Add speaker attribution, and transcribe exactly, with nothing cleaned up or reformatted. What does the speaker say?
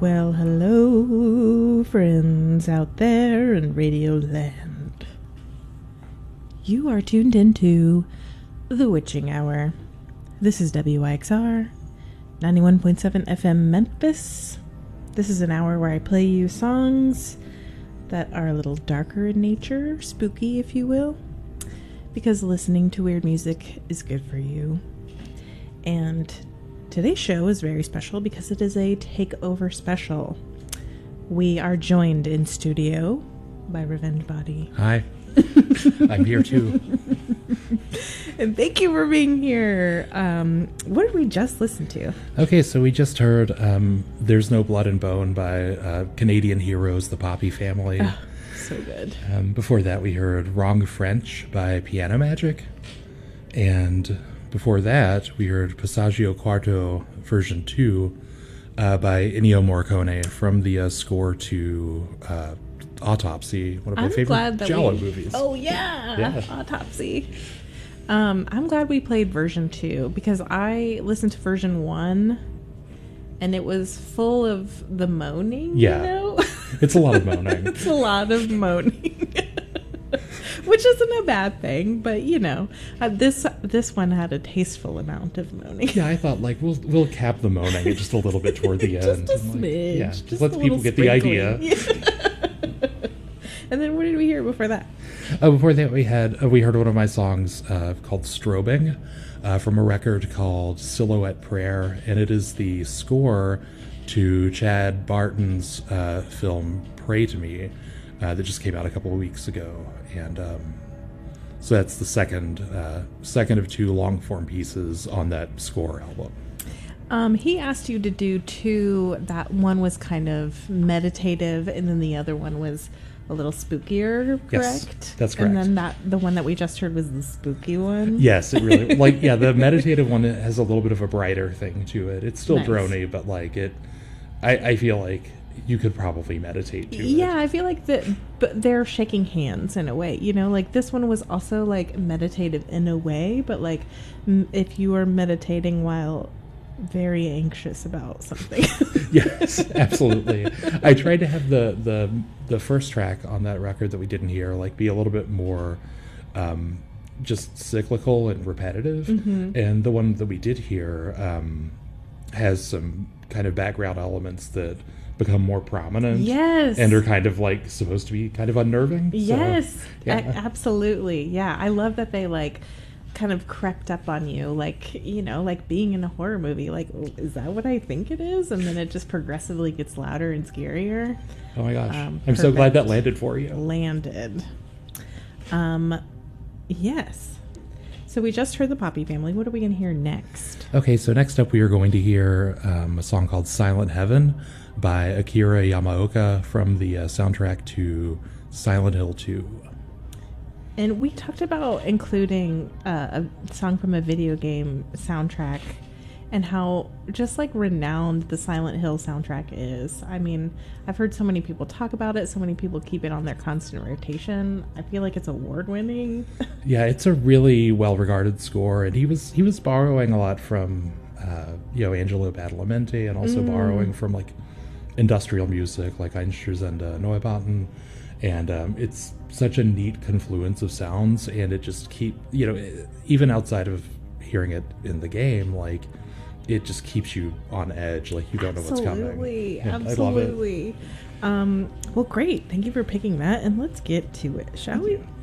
Speaker 1: Well, hello, friends out there in Radio Land. You are tuned into The Witching Hour. This is W Y X R, ninety-one point seven F M Memphis. This is an hour where I play you songs that are a little darker in nature, spooky, if you will, because listening to weird music is good for you. And today's show is very special because it is a takeover special. We are joined in studio by Revenge Body.
Speaker 2: Hi. I'm here too.
Speaker 1: And thank you for being here. Um, what did we just listen to?
Speaker 2: Okay, so we just heard um, There's No Blood and Bone by uh, Canadian Heroes, the Poppy Family.
Speaker 1: Oh, so good.
Speaker 2: Um, before that, we heard Wrong French by Piano Magic. And before that, we heard Passaggio Quarto version two uh, by Ennio Morricone from the uh, score to uh, Autopsy, one of my
Speaker 1: I'm
Speaker 2: favorite
Speaker 1: glad that
Speaker 2: Giallo
Speaker 1: we,
Speaker 2: movies.
Speaker 1: Oh, yeah,
Speaker 2: yeah.
Speaker 1: Autopsy. Um, I'm glad we played version two because I listened to version one and it was full of the moaning,
Speaker 2: Yeah.
Speaker 1: you know?
Speaker 2: It's a lot of moaning.
Speaker 1: It's a lot of moaning. Which isn't a bad thing, but you know, uh, this this one had a tasteful amount of moaning.
Speaker 2: Yeah, I thought like we'll we'll cap the moaning just a little bit toward the
Speaker 1: just
Speaker 2: end.
Speaker 1: a
Speaker 2: And, like,
Speaker 1: smidge,
Speaker 2: yeah,
Speaker 1: just
Speaker 2: just let
Speaker 1: a
Speaker 2: people
Speaker 1: little
Speaker 2: get the idea.
Speaker 1: Yeah. And then what did we hear before that?
Speaker 2: Uh, before that, we had uh, we heard one of my songs uh, called "Strobing" uh, from a record called "Silhouette Prayer," and it is the score to Chad Barton's uh, film "Pray to Me" uh, that just came out a couple of weeks ago, and um, so that's the second uh, second of two long form pieces on that score album.
Speaker 1: Um, he asked you to do two. That one was kind of meditative, and then the other one was a little spookier, correct?
Speaker 2: Yes, that's correct.
Speaker 1: And then that the one that we just heard was the spooky one.
Speaker 2: Yes, it really like yeah. The meditative one has a little bit of a brighter thing to it. It's still
Speaker 1: Nice.
Speaker 2: droney, but like it, I, I feel like you could probably meditate to it.
Speaker 1: Yeah, I feel like that, but they're shaking hands in a way. You know, like this one was also like meditative in a way, but like m- if you are meditating while very anxious about something.
Speaker 2: Yes, absolutely. I tried to have the, the the first track on that record that we didn't hear like be a little bit more um, just cyclical and repetitive,
Speaker 1: Mm-hmm.
Speaker 2: and the one that we did hear um, has some kind of background elements that become more prominent.
Speaker 1: Yes.
Speaker 2: And are kind of like supposed to be kind of unnerving.
Speaker 1: Yes,
Speaker 2: So, yeah.
Speaker 1: a- absolutely. Yeah, I love that they like kind of crept up on you, like, you know, like being in a horror movie. Like, is that what I think it is? And then it just progressively gets louder and scarier.
Speaker 2: Oh my gosh.
Speaker 1: Um,
Speaker 2: I'm so glad
Speaker 1: perfect.
Speaker 2: that landed for you.
Speaker 1: Landed. Um, yes. So we just heard the Poppy Family. What are we going to hear next?
Speaker 2: Okay, so next up we are going to hear um, a song called Silent Heaven by Akira Yamaoka from the uh, soundtrack to Silent Hill two.
Speaker 1: And we talked about including uh, a song from a video game soundtrack and how just like renowned the Silent Hill soundtrack is. I mean, I've heard so many people talk about it. So many people keep it on their constant rotation. I feel like it's award winning.
Speaker 2: Yeah, it's a really well-regarded score, and he was he was borrowing a lot from uh, you know Angelo Badalamenti, and also
Speaker 1: Mm.
Speaker 2: borrowing from like industrial music like Einstürzende Neubauten, and um, it's such a neat confluence of sounds, and it just keep you know even outside of hearing it in the game, like it just keeps you on edge, like you don't know what's coming.
Speaker 1: Absolutely,
Speaker 2: Yeah,
Speaker 1: absolutely.
Speaker 2: I love it.
Speaker 1: Um, well, great. Thank you for picking that, and let's get to it, shall
Speaker 2: Thank
Speaker 1: we?
Speaker 2: you.